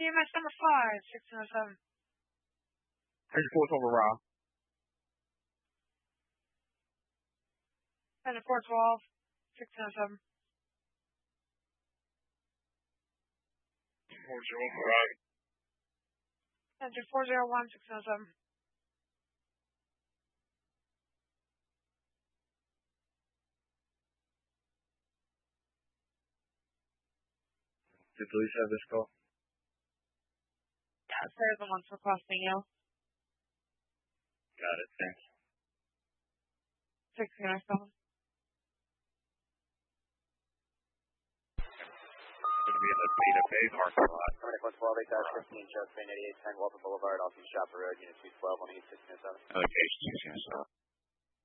EMS number 5, 1607. Here's force over Raw. And 412, 1607. 401. And 401, 1607. Did police have this call? Yeah, they're the ones requesting you. Got it, thanks. 1607. Going to be in the Beta Bay parking lot. 112, 8-15, Just Bay 8810, Walton Boulevard, off East Shopper Road, Unit 212, 18607. Okay, 1607.